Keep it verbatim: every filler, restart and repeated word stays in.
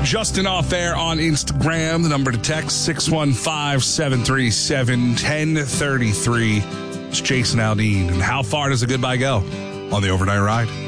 Justin Off Air on Instagram. The number to text, six one five, seven three seven, one zero three three. It's Jason Aldean. And how far does a goodbye go on the overnight ride?